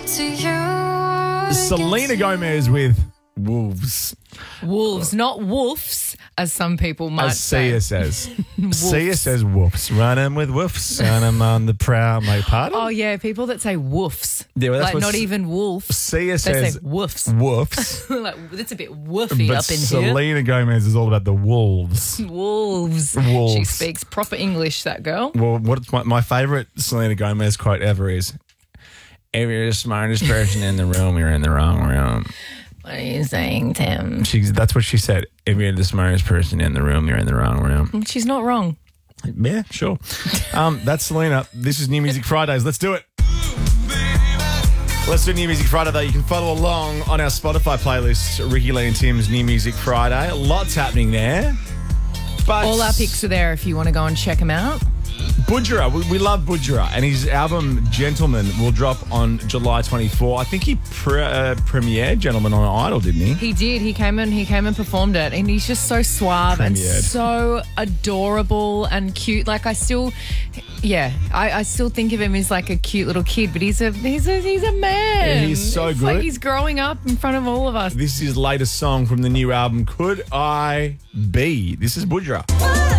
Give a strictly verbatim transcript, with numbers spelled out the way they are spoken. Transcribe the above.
to you. Selena Gomez with Wolves. Wolves, not wolves, as some people might As say. Sia says. Sia says wolves. Run 'em with wolves. Run 'em on the prowl, my pardon. Oh, yeah, people that say woofs. Yeah, well, that's like, what not S- even wolves. Sia They says say woofs. woofs. like, it's a bit woofy But up in Selena Gomez is all about the wolves. here. Wolves. Wolves. She speaks proper English, that girl. Well, what's my, my favourite Selena Gomez quote ever is, if you're the smartest person in the room, you're in the wrong room. What are you saying, Tim? She, that's what she said. If you're the smartest person in the room, you're in the wrong room. She's not wrong. Yeah, sure. Um, that's Selena. This is New Music Fridays. Let's do it. Let's do New Music Friday, though. You can follow along on our Spotify playlist, Ricky Lee and Tim's New Music Friday. Lots happening there. But All our picks are there if you want to go and check them out. Budgerah, we, we love Budgerah, and his album Gentleman will drop on July twenty-fourth. I think he pre- uh, premiered Gentleman on Idol, didn't he? He did. He came and he came and performed it, and he's just so suave and Premiered. so adorable and cute. Like I still, yeah, I, I still think of him as like a cute little kid, but he's a he's a he's a man. He's so it's good. Like he's growing up in front of all of us. This is his latest song from the new album, Could I Be? This is Budgerah.